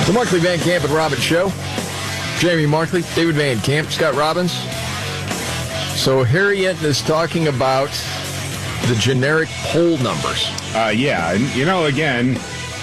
The Markley, Van Camp, and Robbins Show. Jamie Markley, David Van Camp, Scott Robbins. So Harry Enton is talking about the generic poll numbers. Yeah, and again,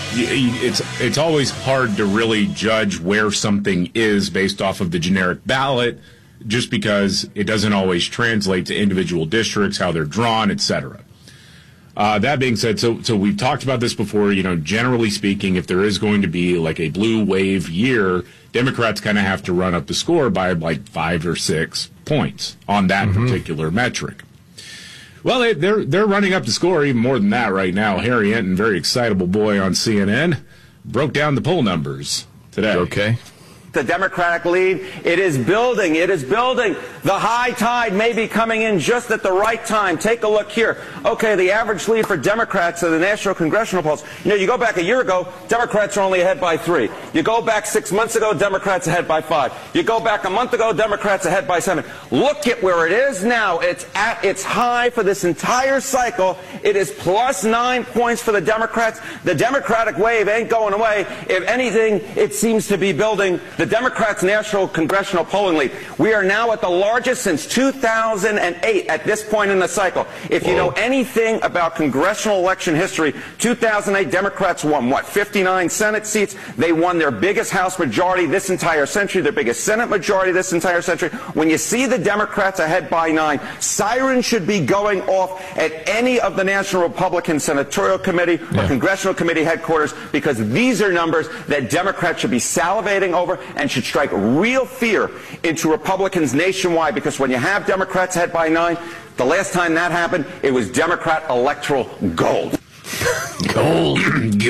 it's always hard to really judge where something is based off of the generic ballot, just because it doesn't always translate to individual districts, how they're drawn, etc. That being said, so we've talked about this before. Generally speaking, if there is going to be like a blue wave year, Democrats kind of have to run up the score by like 5 or 6 points on that particular metric. Well, they're running up the score even more than that right now. Harry Enton, very excitable boy on CNN, broke down the poll numbers today. Okay. The Democratic lead, it is building. It is building. The high tide may be coming in just at the right time. Take a look here. Okay, the average lead for Democrats in the national congressional polls. You go back a year ago, Democrats are only ahead by 3. You go back 6 months ago, Democrats ahead by 5. You go back a month ago, Democrats ahead by 7. Look at where it is now. It's at its high for this entire cycle. It is plus 9 points for the Democrats. The Democratic wave ain't going away. If anything, it seems to be building. The Democrats' national congressional polling lead. We are now at the largest since 2008 at this point in the cycle. If you know anything about congressional election history, 2008 Democrats won, 59 Senate seats. They won their biggest House majority this entire century, their biggest Senate majority this entire century. When you see the Democrats ahead by 9, sirens should be going off at any of the National Republican Senatorial Committee or Congressional Committee headquarters, because these are numbers that Democrats should be salivating over and should strike real fear into Republicans nationwide, because when you have Democrats ahead by 9, the last time that happened, it was Democrat electoral gold. Gold.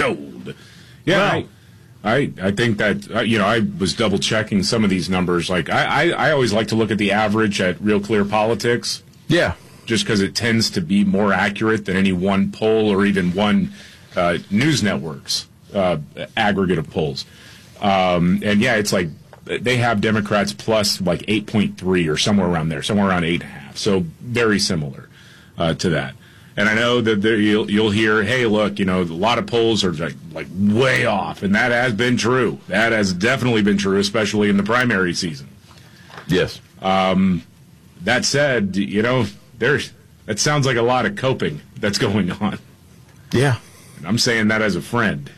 Yeah, I think that, I was double checking some of these numbers. Like, I always like to look at the average at Real Clear Politics. Yeah. Just because it tends to be more accurate than any one poll or even one news network's aggregate of polls. And yeah, it's like they have Democrats plus like 8.3 or somewhere around there, somewhere around 8.5. So very similar to that. And I know that you'll hear, hey, look, a lot of polls are like way off, and that has been true. That has definitely been true, especially in the primary season. Yes. That said, that sounds like a lot of coping that's going on. Yeah. And I'm saying that as a friend.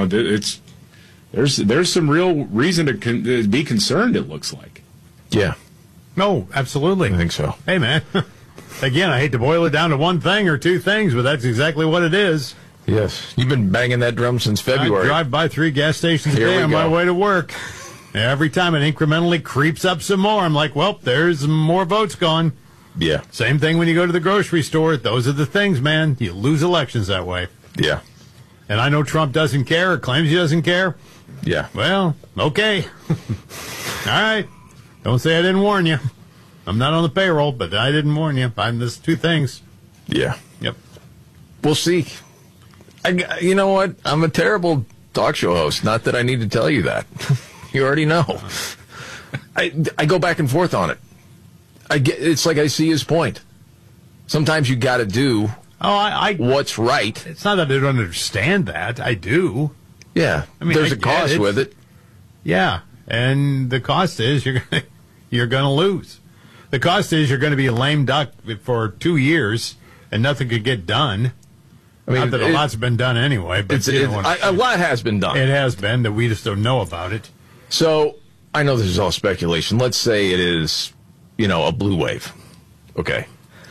There's some real reason to be concerned, it looks like. Yeah. No, absolutely. I think so. Hey, man. Again, I hate to boil it down to one thing or two things, but that's exactly what it is. Yes. You've been banging that drum since February. I drive by 3 gas stations a day on my way to work. Every time it incrementally creeps up some more, I'm like, well, there's more votes gone. Yeah. Same thing when you go to the grocery store. Those are the things, man. You lose elections that way. Yeah. And I know Trump doesn't care or claims he doesn't care. Yeah. Well, okay. All right. Don't say I didn't warn you. I'm not on the payroll, but I didn't warn you. There's 2 things. Yeah. Yep. We'll see. You know what? I'm a terrible talk show host. Not that I need to tell you that. You already know. I go back and forth on it. It's like I see his point. Sometimes you got to do what's right. It's not that I don't understand that. I do. Yeah. I mean, there's a cost with it. Yeah. And the cost is you're going to lose. The cost is you're going to be a lame duck for 2 years and nothing could get done. I mean, not that a lot's been done anyway, but a lot has been done. It has been that we just don't know about it. So I know this is all speculation. Let's say it is, a blue wave. Okay.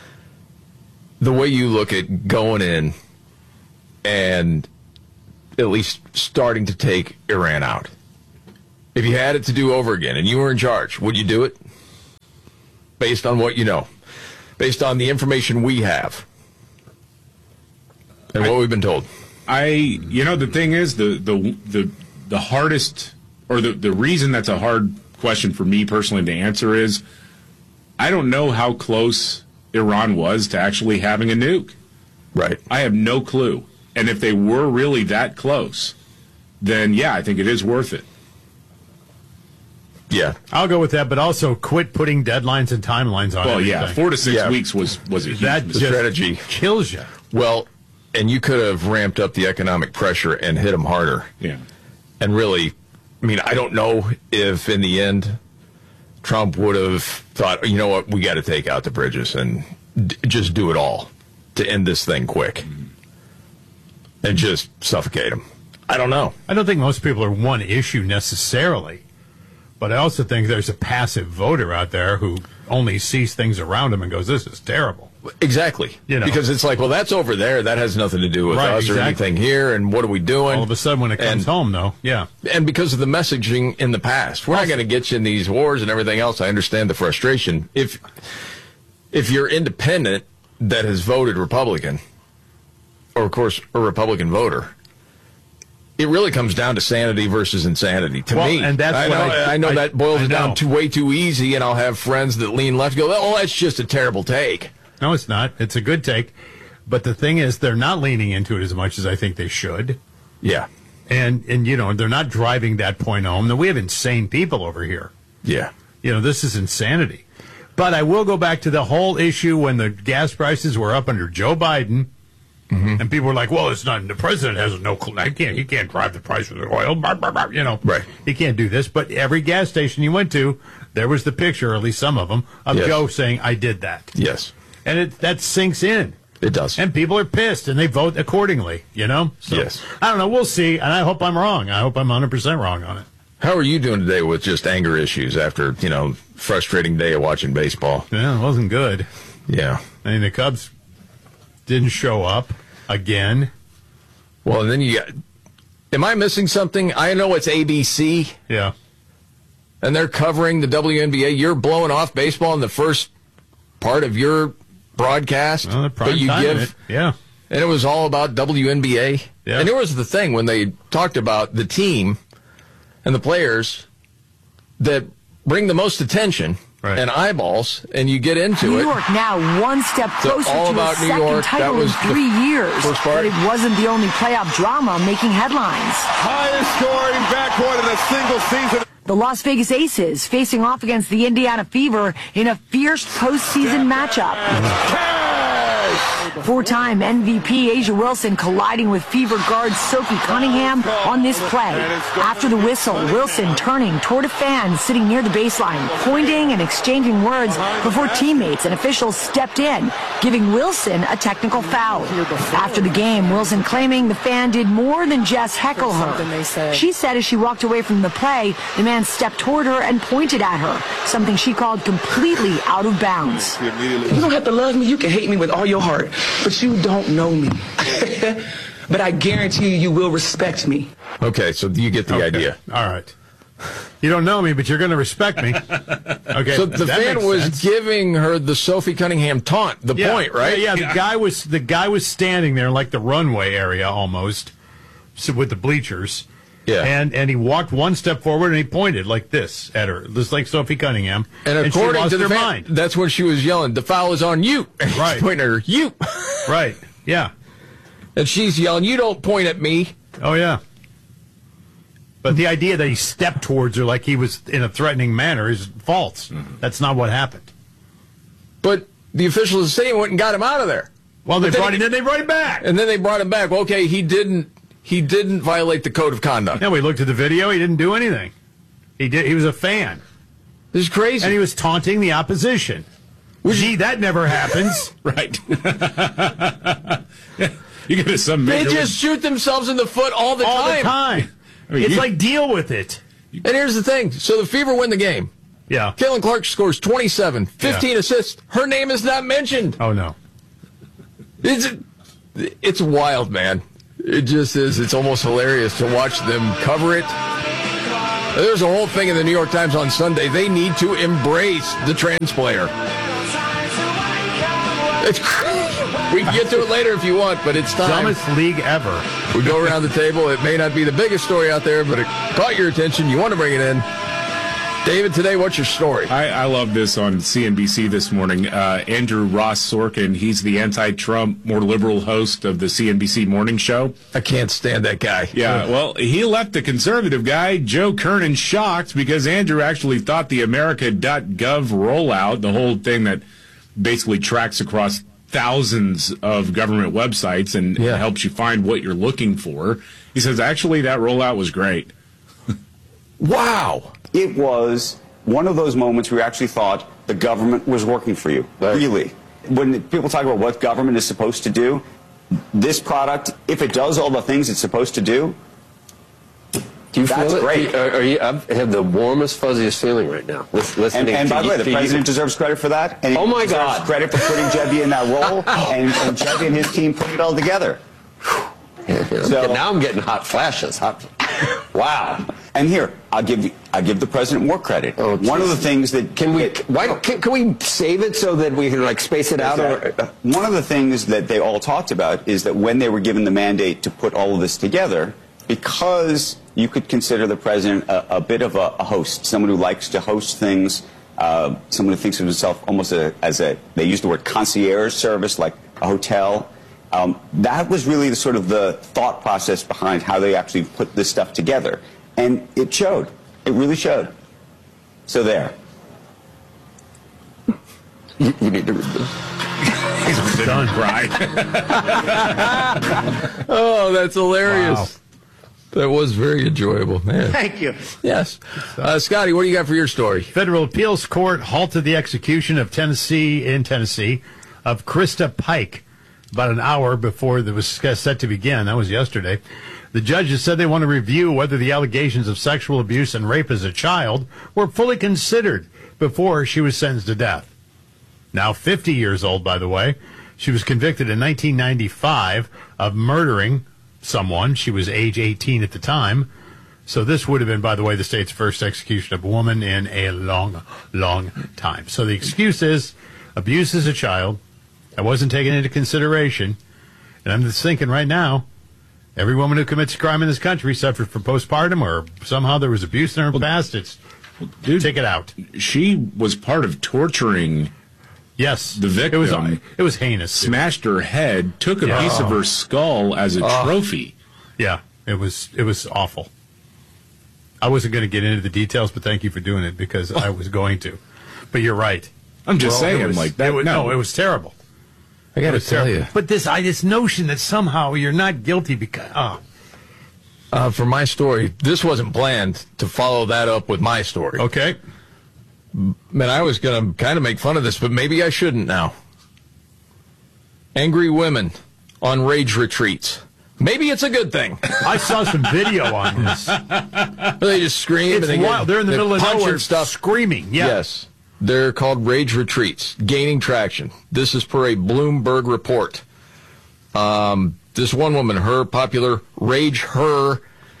The way you look at going in and at least starting to take Iran out. If you had it to do over again and you were in charge, would you do it? Based on what you know. Based on the information we have. And what we've been told. The thing is, the hardest, or the reason that's a hard question for me personally to answer is, I don't know how close Iran was to actually having a nuke. Right. I have no clue. And if they were really that close, then yeah, I think it is worth it. Yeah. I'll go with that, but also quit putting deadlines and timelines on it. Well, yeah, 4 to 6 weeks was a huge strategy. Kills you. Well, and you could have ramped up the economic pressure and hit them harder. Yeah. And really I mean, I don't know if in the end Trump would have thought, you know what, we got to take out the bridges and just do it all to end this thing quick and just suffocate them. I don't know. I don't think most people are one issue necessarily, but I also think there's a passive voter out there who only sees things around him and goes, this is terrible. Exactly. Because it's like, well, that's over there. That has nothing to do with us or anything here. And what are we doing? All of a sudden when it comes home, though, yeah. And because of the messaging in the past, we're not going to get you in these wars and everything else. I understand the frustration. If you're independent that has voted Republican, or, of course, a Republican voter, it really comes down to sanity versus insanity to me. And that's I know that boils it down to way too easy, and I'll have friends that lean left go, oh, that's just a terrible take. No, it's not. It's a good take. But the thing is, they're not leaning into it as much as I think they should. Yeah. And they're not driving that point home. We have insane people over here. Yeah. This is insanity. But I will go back to the whole issue when the gas prices were up under Joe Biden. Mm-hmm. And people were like, well, it's not, the president has no clue. He can't drive the price of the oil. Right. He can't do this. But every gas station you went to, there was the picture, or at least some of them, of Joe saying, I did that. Yes. And that sinks in. It does. And people are pissed, and they vote accordingly, So, yes. I don't know. We'll see. And I hope I'm wrong. I hope I'm 100% wrong on it. How are you doing today with just anger issues after, frustrating day of watching baseball? Yeah, it wasn't good. Yeah. I mean, the Cubs didn't show up again. Well, and then you got... Am I missing something? I know it's ABC. Yeah. And they're covering the WNBA. You're blowing off baseball in the first part of your broadcast that you give. Yeah. And it was all about WNBA. Yeah. And here was the thing when they talked about the team and the players that bring the most attention and eyeballs, and you get into New it. New York now one step closer to a second title in 3 years. But it wasn't the only playoff drama making headlines. Highest scoring backcourt in a single season. The Las Vegas Aces facing off against the Indiana Fever in a fierce postseason matchup. Four-time MVP Asia Wilson colliding with Fever guard Sophie Cunningham on this play. After the whistle, Wilson turning toward a fan sitting near the baseline, pointing and exchanging words before teammates and officials stepped in, giving Wilson a technical foul. After the game, Wilson claiming the fan did more than just heckle her. She said as she walked away from the play, the man stepped toward her and pointed at her, something she called completely out of bounds. You don't have to love me. You can hate me with all your heart, but you don't know me. But I guarantee you will respect me. Okay, so you get the idea. All right. You don't know me, but you're going to respect me. Okay. So the fan was giving her the Sophie Cunningham taunt, the point, right? Yeah, the guy was standing there like the runway area almost, with the bleachers. Yeah. And he walked one step forward and he pointed like this at her, just like Sophie Cunningham. And according to the fan, that's when she was yelling, "The foul is on you." Right. She's pointing at her, you. Right. Yeah. And she's yelling, "You don't point at me." Oh, yeah. But the idea that he stepped towards her like he was in a threatening manner is false. Mm-hmm. That's not what happened. But the officials of the stadium went and got him out of there. Well, then they brought him back. And then they brought him back. Well, okay, he didn't violate the code of conduct. No, we looked at the video. He didn't do anything. He was a fan. This is crazy. And he was taunting the opposition. Gee, that never happens. Right. You get some. They just shoot themselves in the foot all the time. I mean, it's like, deal with it. And here's the thing. So the Fever win the game. Yeah. Caitlin Clark scores 27, 15 assists. Her name is not mentioned. Oh, no. It's wild, man. It just is. It's almost hilarious to watch them cover it. There's a whole thing in the New York Times on Sunday. They need to embrace the trans player. It's crazy. We can get to it later if you want, but it's time. Dumbest league ever. We go around the table. It may not be the biggest story out there, but it caught your attention. You want to bring it in. David, today, what's your story? I love this on CNBC this morning. Andrew Ross Sorkin, he's the anti-Trump, more liberal host of the CNBC morning show. I can't stand that guy. Yeah, well, he left the conservative guy, Joe Kernan, shocked because Andrew actually thought the America.gov rollout, the whole thing that basically tracks across thousands of government websites and helps you find what you're looking for. He says, actually, that rollout was great. Wow. It was one of those moments where you actually thought the government was working for you. Right. Really. When people talk about what government is supposed to do, this product, if it does all the things it's supposed to do, you that's feel great. I have the warmest, fuzziest feeling right now. Listening and by the way, the president deserves credit for that. And oh my God! Deserves credit for putting Jebby in that role, and Jebby and his team putting it all together. So now I'm getting hot flashes. Wow. And here, I'll give the president more credit. Oh, one of the things that can we save it so that we can like space it out? One of the things that they all talked about is that when they were given the mandate to put all of this together, because you could consider the president a bit of a host, someone who likes to host things, someone who thinks of himself almost they use the word concierge service, like a hotel. That was really the thought process behind how they actually put this stuff together. And it showed. It really showed. So there. You need to read this. He's done, right? Oh, that's hilarious. Wow. That was very enjoyable, man. Thank you. Yes. Scotty, what do you got for your story? Federal Appeals Court halted the execution of Tennessee of Krista Pike about an hour before it was set to begin. That was yesterday. The judges said they want to review whether the allegations of sexual abuse and rape as a child were fully considered before she was sentenced to death. Now 50 years old, by the way. She was convicted in 1995 of murdering someone. She was age 18 at the time. So this would have been, by the way, the state's first execution of a woman in a long, long time. So the excuse is abuse as a child. I wasn't taken into consideration. And I'm just thinking right now, every woman who commits a crime in this country suffered from postpartum or somehow there was abuse in her past. Dude, take it out. She was part of torturing the victim. It was heinous. Smashed her head, took a piece of her skull as a trophy. Yeah, it was awful. I wasn't going to get into the details, but thank you for doing it because I was going to. But you're right. I'm just saying, it was terrible. I got to tell you. But this notion that somehow you're not guilty because... for my story, this wasn't planned to follow that up with my story. Okay. Man, I was going to kind of make fun of this, but maybe I shouldn't now. Angry women on rage retreats. Maybe it's a good thing. I saw some video on this. They just scream. It's wild. They're in the middle of nowhere screaming. Yeah. Yes. They're called rage retreats, gaining traction. This is per a Bloomberg report. This one woman, her popular Rage Her,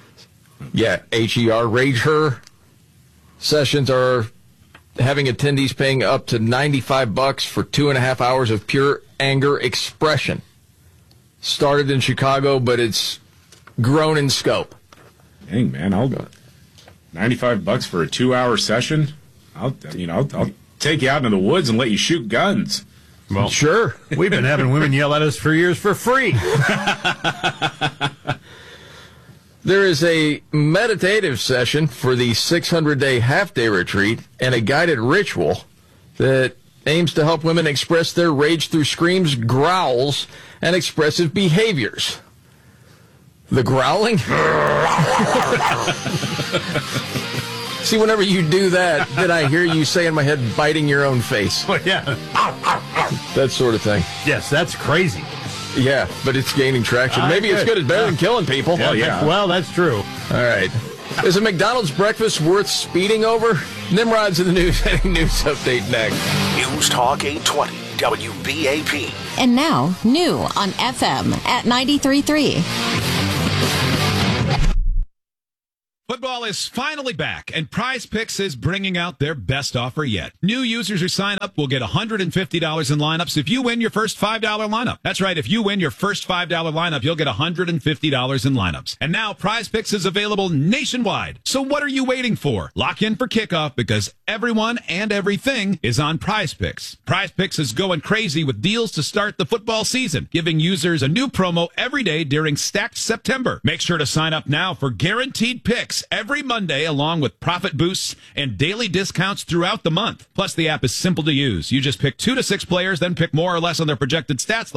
H-E-R, Rage Her sessions are having attendees paying up to $95 for 2.5 hours of pure anger expression. Started in Chicago, but it's grown in scope. Dang, man, I'll $95 for a 2-hour session. I'll take you out into the woods and let you shoot guns. Well, sure. We've been having women yell at us for years for free. There is a meditative session for the 600-day half-day retreat and a guided ritual that aims to help women express their rage through screams, growls, and expressive behaviors. The growling? See, whenever you do that, then I hear you say in my head, biting your own face. Oh, yeah. That sort of thing. Yes, that's crazy. Yeah, but it's gaining traction. Maybe it's good. It's better than killing people. Yeah, well, that's true. All right. Is a McDonald's breakfast worth speeding over? Nimrod's in the news. News update next. News Talk 820 WBAP. And now, new on FM at 93.3. Football is finally back, and Prize Picks is bringing out their best offer yet. New users who sign up will get $150 in lineups if you win your first $5 lineup. That's right, if you win your first $5 lineup, you'll get $150 in lineups. And now Prize Picks is available nationwide. So what are you waiting for? Lock in for kickoff because everyone and everything is on Prize Picks. Prize Picks is going crazy with deals to start the football season, giving users a new promo every day during Stacked September. Make sure to sign up now for guaranteed picks every Monday, along with profit boosts and daily discounts throughout the month. Plus, the app is simple to use. You just pick 2 to 6 players, then pick more or less on their projected stats